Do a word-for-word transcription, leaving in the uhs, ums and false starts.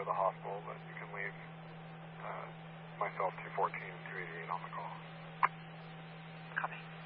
the hospital, but you can leave uh, myself two fourteen and two eighty-eight on the call. Copy.